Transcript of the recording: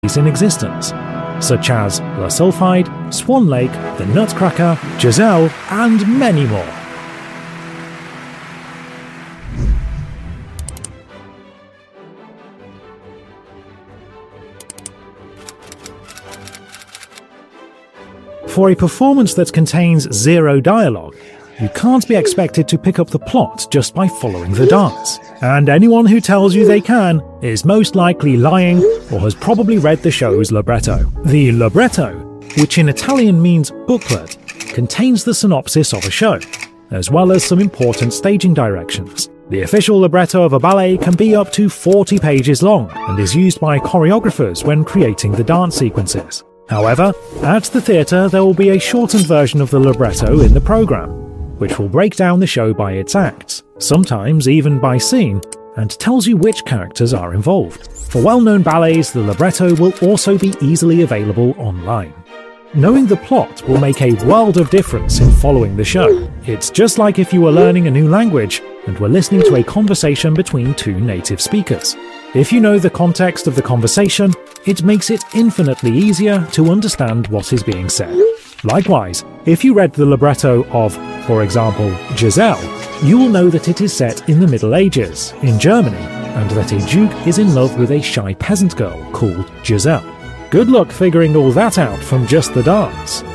in existence, such as La Sulphide, Swan Lake, the Nutcracker, Giselle, and many more. For a performance that contains zero dialogue, you can't be expected to pick up the plot just by following the dance. And anyone who tells you they can is most likely lying or has probably read the show's libretto. The libretto, which in Italian means booklet, contains the synopsis of a show, as well as some important staging directions. The official libretto of a ballet can be up to 40 pages long and is used by choreographers when creating the dance sequences. However, at the theatre there will be a shortened version of the libretto in the programme, which will break down the show by its acts, sometimes even by scene, and tells you which characters are involved. For well-known ballets, the libretto will also be easily available online. Knowing the plot will make a world of difference in following the show. It's just like if you were learning a new language and were listening to a conversation between two native speakers. If you know the context of the conversation, it makes it infinitely easier to understand what is being said. Likewise, if you read the libretto of, for example, Giselle, you will know that it is set in the Middle Ages, in Germany, and that a duke is in love with a shy peasant girl called Giselle. Good luck figuring all that out from just the dance.